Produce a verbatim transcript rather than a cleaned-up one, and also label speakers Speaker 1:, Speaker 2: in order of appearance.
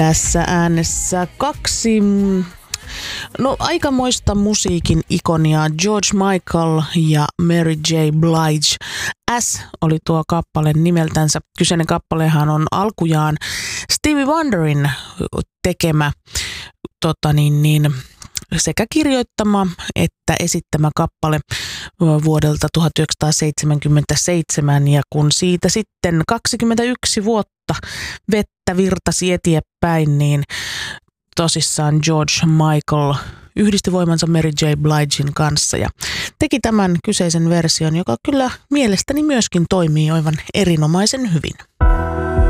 Speaker 1: Tässä äänessä kaksi, no aikamoista musiikin ikonia, George Michael ja Mary J. Blige. S oli tuo kappale nimeltänsä. Kyseinen kappalehan on alkujaan Stevie Wonderin tekemä tota niin, niin, sekä kirjoittama että esittämä kappale vuodelta tuhatyhdeksänsataaseitsemänkymmentäseitsemän, ja kun siitä sitten kaksikymmentäyksi vuotta vettä virtasi eteenpäin, niin tosissaan George Michael yhdisti voimansa Mary J. Bligen kanssa ja teki tämän kyseisen version, joka kyllä mielestäni myöskin toimii aivan erinomaisen hyvin.